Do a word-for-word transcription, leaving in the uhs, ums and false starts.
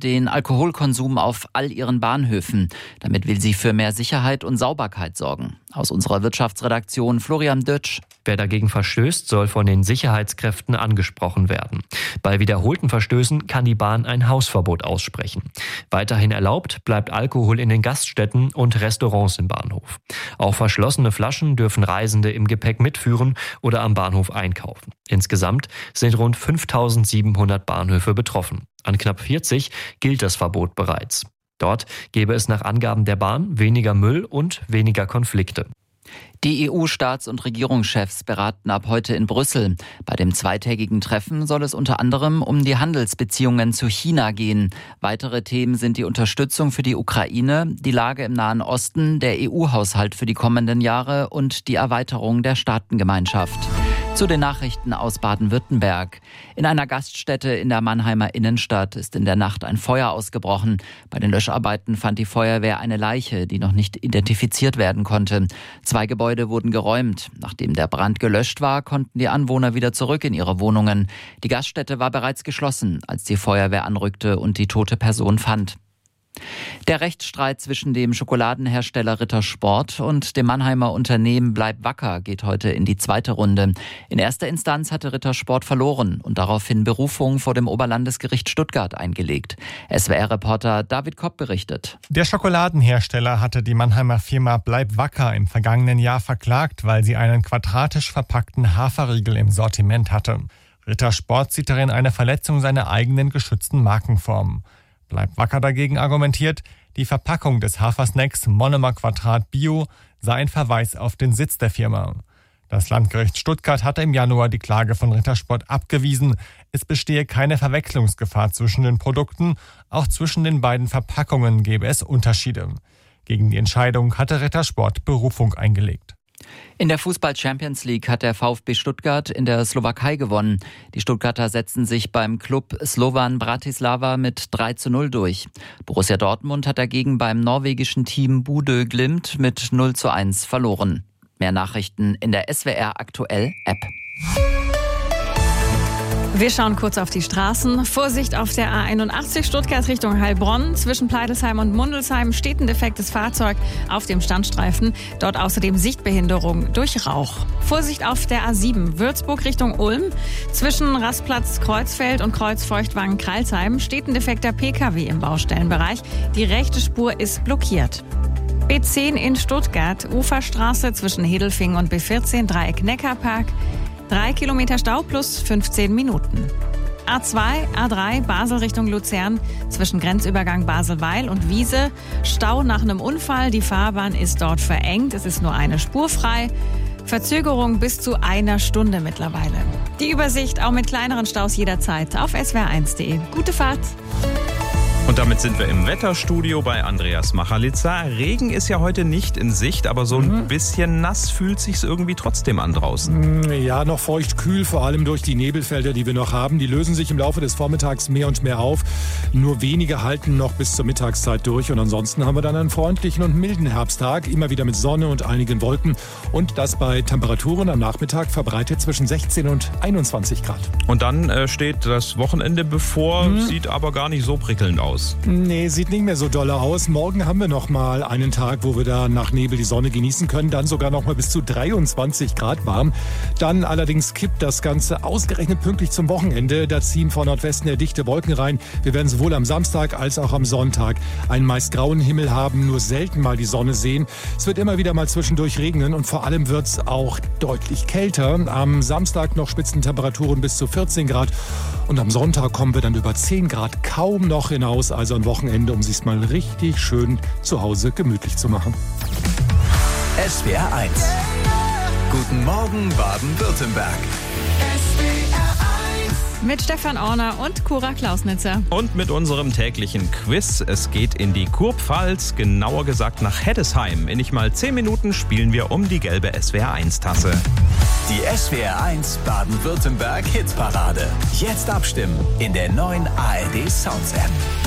den Alkoholkonsum auf all ihren Bahnhöfen. Damit will sie für mehr Sicherheit und Sauberkeit sorgen. Aus unserer Wirtschaftsredaktion Florian Dötsch. Wer dagegen verstößt, soll von den Sicherheitskräften angesprochen werden. Bei wiederholten Verstößen kann die Bahn ein Hausverbot aussprechen. Weiterhin erlaubt bleibt Alkohol in den Gaststätten und Restaurants im Bahnhof. Auch verschlossene Flaschen dürfen Reisende im Gepäck mitführen oder am Bahnhof einkaufen. Insgesamt sind rund fünftausendsiebenhundert Bahnhöfe betroffen. An knapp vierzig gilt das Verbot bereits. Dort gäbe es nach Angaben der Bahn weniger Müll und weniger Konflikte. Die E U-Staats- und Regierungschefs beraten ab heute in Brüssel. Bei dem zweitägigen Treffen soll es unter anderem um die Handelsbeziehungen zu China gehen. Weitere Themen sind die Unterstützung für die Ukraine, die Lage im Nahen Osten, der E U-Haushalt für die kommenden Jahre und die Erweiterung der Staatengemeinschaft. Zu den Nachrichten aus Baden-Württemberg. In einer Gaststätte in der Mannheimer Innenstadt ist in der Nacht ein Feuer ausgebrochen. Bei den Löscharbeiten fand die Feuerwehr eine Leiche, die noch nicht identifiziert werden konnte. Zwei Gebäude wurden geräumt. Nachdem der Brand gelöscht war, konnten die Anwohner wieder zurück in ihre Wohnungen. Die Gaststätte war bereits geschlossen, als die Feuerwehr anrückte und die tote Person fand. Der Rechtsstreit zwischen dem Schokoladenhersteller Rittersport und dem Mannheimer Unternehmen Bleib Wacker geht heute in die zweite Runde. In erster Instanz hatte Rittersport verloren und daraufhin Berufung vor dem Oberlandesgericht Stuttgart eingelegt. S W R-Reporter David Kopp berichtet. Der Schokoladenhersteller hatte die Mannheimer Firma Bleib Wacker im vergangenen Jahr verklagt, weil sie einen quadratisch verpackten Haferriegel im Sortiment hatte. Rittersport sieht darin eine Verletzung seiner eigenen geschützten Markenform. Bleib Wacker dagegen argumentiert, die Verpackung des Hafersnacks Monomer Quadrat Bio sei ein Verweis auf den Sitz der Firma. Das Landgericht Stuttgart hatte im Januar die Klage von Rittersport abgewiesen. Es bestehe keine Verwechslungsgefahr zwischen den Produkten, auch zwischen den beiden Verpackungen gäbe es Unterschiede. Gegen die Entscheidung hatte Rittersport Berufung eingelegt. In der Fußball-Champions League hat der VfB Stuttgart in der Slowakei gewonnen. Die Stuttgarter setzen sich beim Klub Slovan Bratislava mit drei zu null durch. Borussia Dortmund hat dagegen beim norwegischen Team Bodø Glimt mit null zu eins verloren. Mehr Nachrichten in der S W R Aktuell App. Wir schauen kurz auf die Straßen. Vorsicht auf der A einundachtzig Stuttgart Richtung Heilbronn. Zwischen Pleidelsheim und Mundelsheim steht ein defektes Fahrzeug auf dem Standstreifen. Dort außerdem Sichtbehinderung durch Rauch. Vorsicht auf der A sieben Würzburg Richtung Ulm. Zwischen Rastplatz Kreuzfeld und Kreuz Feuchtwangen-Kralsheim steht ein defekter P K W im Baustellenbereich. Die rechte Spur ist blockiert. B zehn in Stuttgart, Uferstraße zwischen Hedelfingen und B vierzehn, Dreieck Neckarpark. Drei Kilometer Stau plus fünfzehn Minuten. A zwei, A drei, Basel Richtung Luzern, zwischen Grenzübergang Basel-Weil und Wiese. Stau nach einem Unfall, die Fahrbahn ist dort verengt, es ist nur eine Spur frei. Verzögerung bis zu einer Stunde mittlerweile. Die Übersicht auch mit kleineren Staus jederzeit auf S W R eins punkt de. Gute Fahrt! Und damit sind wir im Wetterstudio bei Andreas Machalitza. Regen ist ja heute nicht in Sicht, aber so ein mhm. bisschen nass fühlt sich's irgendwie trotzdem an draußen. Ja, noch feucht kühl, vor allem durch die Nebelfelder, die wir noch haben. Die lösen sich im Laufe des Vormittags mehr und mehr auf. Nur wenige halten noch bis zur Mittagszeit durch. Und ansonsten haben wir dann einen freundlichen und milden Herbsttag, immer wieder mit Sonne und einigen Wolken. Und das bei Temperaturen am Nachmittag verbreitet zwischen sechzehn und einundzwanzig Grad. Und dann äh, steht das Wochenende bevor, mhm. sieht aber gar nicht so prickelnd aus. Nee, sieht nicht mehr so dolle aus. Morgen haben wir noch mal einen Tag, wo wir da nach Nebel die Sonne genießen können. Dann sogar noch mal bis zu dreiundzwanzig Grad warm. Dann allerdings kippt das Ganze ausgerechnet pünktlich zum Wochenende. Da ziehen von Nordwesten ja dichte Wolken rein. Wir werden sowohl am Samstag als auch am Sonntag einen meist grauen Himmel haben, nur selten mal die Sonne sehen. Es wird immer wieder mal zwischendurch regnen und vor allem wird es auch deutlich kälter. Am Samstag noch Spitzentemperaturen bis zu vierzehn Grad. Und am Sonntag kommen wir dann über zehn Grad kaum noch hinaus. Also ein Wochenende, um sich mal richtig schön zu Hause gemütlich zu machen. S W R eins. Guten Morgen Baden-Württemberg. Mit Stefan Orner und Cora Klausnitzer. Und mit unserem täglichen Quiz. Es geht in die Kurpfalz, genauer gesagt nach Heddesheim. In nicht mal zehn Minuten spielen wir um die gelbe S W R eins Tasse. Die S W R eins Baden-Württemberg Hitparade. Jetzt abstimmen in der neuen A R D Sounds App.